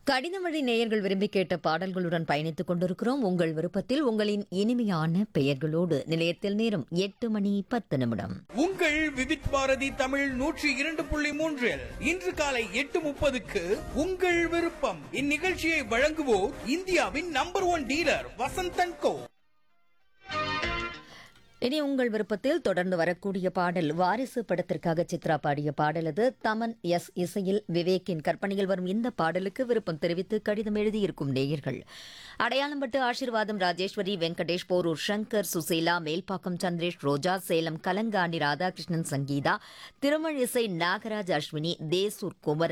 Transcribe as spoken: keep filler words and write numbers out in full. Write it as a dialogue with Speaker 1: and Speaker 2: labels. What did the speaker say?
Speaker 1: கடிதம் வழி நேயர்கள் விரும்பி கேட்ட பாடல்களுடன் பயணித்துக் கொண்டிருக்கிறோம். உங்கள் விருப்பத்தில் உங்களின் இனிமையான பெயர்களோடு. நிலையத்தில் நேரம் எட்டு மணி பத்து நிமிடம்.
Speaker 2: உங்கள் விவித் பாரதி தமிழ் நூற்றி இரண்டு புள்ளி மூன்றில் இன்று காலை எட்டு முப்பதுக்கு உங்கள் விருப்பம். இந்நிகழ்ச்சியை வழங்குவோர் இந்தியாவின் நம்பர் ஒன் டீலர் வசந்தன் கோ.
Speaker 1: இனி உங்கள் விருப்பத்தில் தொடர்ந்து வரக்கூடிய பாடல் வாரிசு படத்திற்காக சித்ரா பாடிய பாடல். அது தமன் எஸ் இசையில் விவேக்கின் கற்பனையில் வரும் இந்த பாடலுக்கு விருப்பம் தெரிவித்து கடிதம் எழுதியிருக்கும் நேயர்கள் அடையாளம்பட்டு ஆசீர்வாதம், ராஜேஸ்வரி, வெங்கடேஷ், போரூர் சங்கர், சுசீலா, மேல்பாக்கம் சந்திரேஷ், ரோஜா, சேலம் கலங்காண்டி ராதாகிருஷ்ணன், சங்கீதா, திருமழிசை, நாகராஜ், அஸ்வினி, தேசூர் குமரன்,